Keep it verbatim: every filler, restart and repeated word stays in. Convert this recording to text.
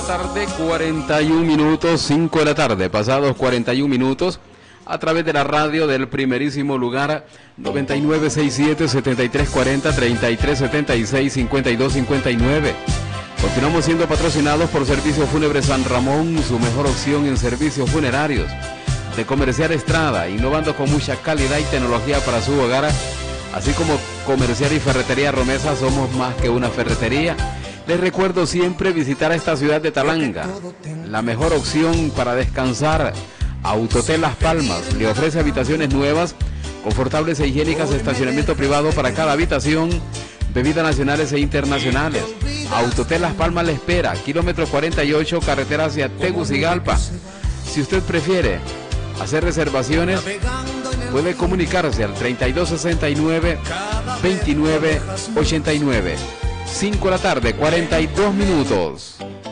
tarde, cuarenta y un minutos, cinco de la tarde, pasados cuarenta y un minutos, a través de la radio del primerísimo lugar, noventa y nueve sesenta y siete, setenta y tres cuarenta, treinta y tres setenta y seis, cincuenta y dos cincuenta y nueve. Continuamos siendo patrocinados por Servicios Fúnebres San Ramón, su mejor opción en servicios funerarios. De Comercial Estrada, innovando con mucha calidad y tecnología para su hogar, así como Comercial y Ferretería Romesa, somos más que una ferretería. Les recuerdo siempre visitar a esta ciudad de Talanga, la mejor opción para descansar. Autotel Las Palmas le ofrece habitaciones nuevas, confortables e higiénicas, estacionamiento privado para cada habitación, bebidas nacionales e internacionales. Autotel Las Palmas le espera, kilómetro cuarenta y ocho, carretera hacia Tegucigalpa. Si usted prefiere hacer reservaciones, puede comunicarse al treinta y dos sesenta y nueve, veintinueve ochenta y nueve. cinco de la tarde, cuarenta y dos minutos.